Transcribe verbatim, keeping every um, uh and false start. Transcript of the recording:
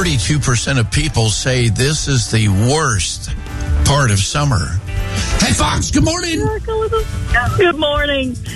forty-two percent of people say this is the worst part of summer. Hey, Fox, good morning. Good morning.